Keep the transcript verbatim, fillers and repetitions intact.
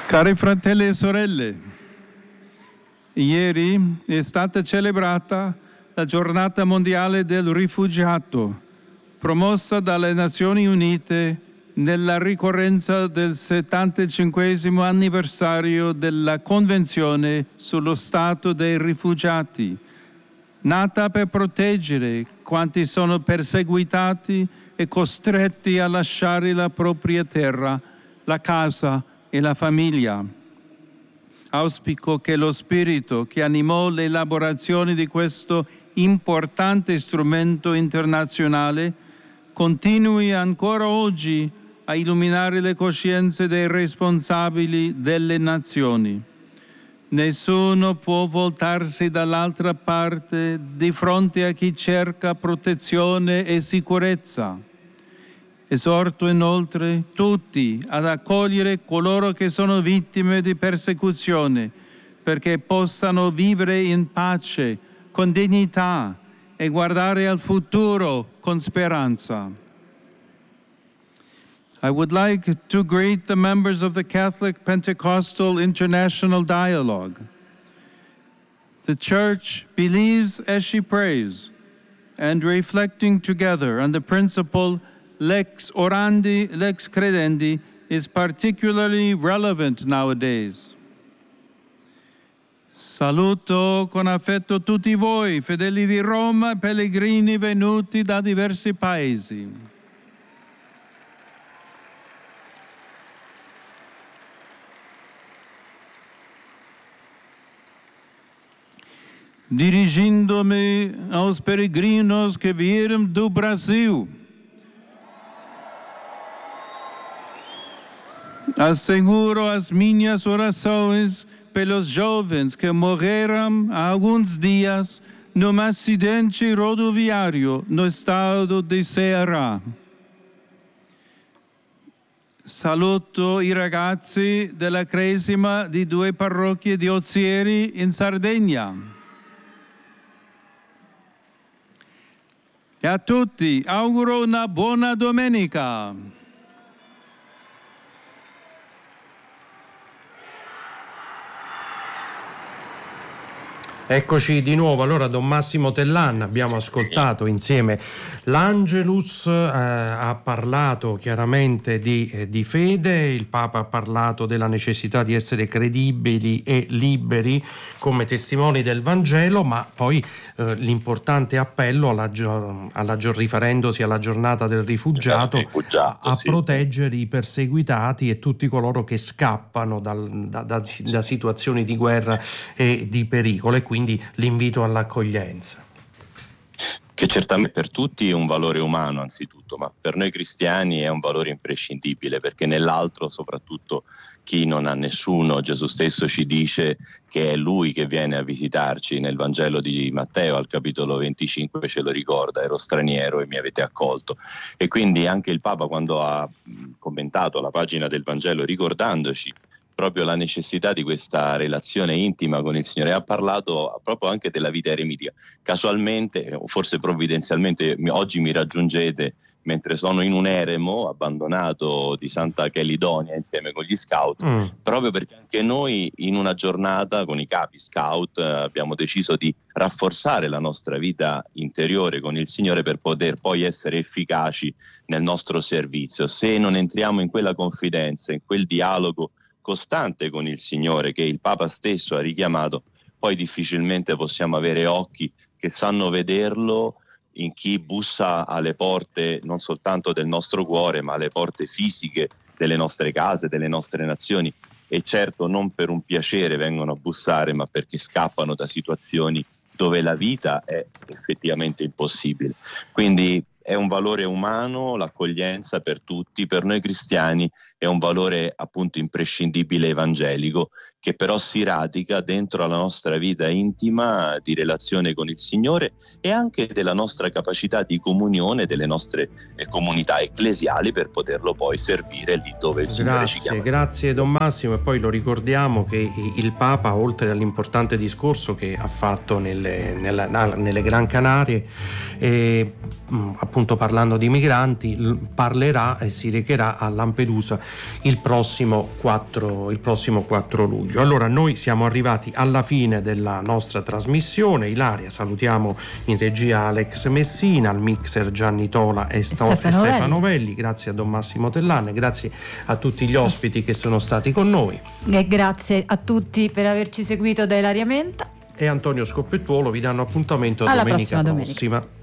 Cari fratelli e sorelle, ieri è stata celebrata la Giornata Mondiale del Rifugiato, promossa dalle Nazioni Unite nella ricorrenza del settantacinquesimo anniversario della Convenzione sullo Stato dei Rifugiati, nata per proteggere quanti sono perseguitati e costretti a lasciare la propria terra, la casa e la famiglia. Auspico che lo spirito che animò l'elaborazione di questo importante strumento internazionale continui ancora oggi a illuminare le coscienze dei responsabili delle nazioni. Nessuno può voltarsi dall'altra parte di fronte a chi cerca protezione e sicurezza. Esorto inoltre tutti ad accogliere coloro che sono vittime di persecuzione, perché possano vivere in pace, con dignità e guardare al futuro con speranza. I would like to greet the members of the Catholic Pentecostal International Dialogue. The Church believes as she prays, and reflecting together on the principle lex orandi, lex credendi is particularly relevant nowadays. Saluto con affetto tutti voi, fedeli di Roma e pellegrini venuti da diversi paesi. Dirigindo-me aos peregrinos que vieram do Brasil, asseguro as minhas orações pelos jovens que morreram há alguns dias num acidente rodoviário no estado de Ceará. Saluto i ragazzi della Cresima di due parrocchie di Ozieri in Sardegna. E a tutti auguro una buona domenica. Eccoci di nuovo. Allora, Don Massimo Tellan, abbiamo ascoltato insieme l'Angelus, eh, ha parlato chiaramente di, eh, di fede, il Papa ha parlato della necessità di essere credibili e liberi come testimoni del Vangelo, ma poi eh, l'importante appello, alla, alla, riferendosi alla giornata del rifugiato, rifugiato a sì. proteggere i perseguitati e tutti coloro che scappano dal, da, da, da situazioni di guerra e di pericolo, e quindi l'invito all'accoglienza. Che certamente per tutti è un valore umano anzitutto, ma per noi cristiani è un valore imprescindibile, perché nell'altro, soprattutto chi non ha nessuno, Gesù stesso ci dice che è Lui che viene a visitarci. Nel Vangelo di Matteo al capitolo venticinque ce lo ricorda: ero straniero e mi avete accolto. E quindi anche il Papa, quando ha commentato la pagina del Vangelo ricordandoci proprio la necessità di questa relazione intima con il Signore, ha parlato proprio anche della vita eremitica. Casualmente, o forse provvidenzialmente, oggi mi raggiungete mentre sono in un eremo abbandonato di Santa Chelidonia insieme con gli scout, mm. proprio perché anche noi in una giornata con i capi scout abbiamo deciso di rafforzare la nostra vita interiore con il Signore per poter poi essere efficaci nel nostro servizio. Se non entriamo in quella confidenza, in quel dialogo costante con il Signore che il Papa stesso ha richiamato, poi difficilmente possiamo avere occhi che sanno vederlo in chi bussa alle porte non soltanto del nostro cuore, ma alle porte fisiche delle nostre case, delle nostre nazioni, e certo non per un piacere vengono a bussare, ma perché scappano da situazioni dove la vita è effettivamente impossibile. Quindi è un valore umano l'accoglienza per tutti, per noi cristiani è un valore appunto imprescindibile evangelico che però si radica dentro la nostra vita intima di relazione con il Signore e anche della nostra capacità di comunione delle nostre eh, comunità ecclesiali per poterlo poi servire lì dove il Signore Grazie, ci chiama. grazie Don Massimo. E poi lo ricordiamo che il Papa, oltre all'importante discorso che ha fatto nelle, nella, nelle Gran Canarie, eh, appunto parlando di migranti, parlerà e si recherà a Lampedusa il prossimo quattro, il prossimo quattro luglio. Allora, noi siamo arrivati alla fine della nostra trasmissione. Ilaria, salutiamo in regia Alex Messina, al mixer Gianni Tola e, Sto- Stefano, e Stefano Velli. Velli. Grazie a Don Massimo Tellan, grazie a tutti gli ospiti che sono stati con noi. E grazie a tutti per averci seguito da Ilaria Menta. E Antonio Scoppettuolo vi danno appuntamento a Alla domenica prossima domenica. prossima.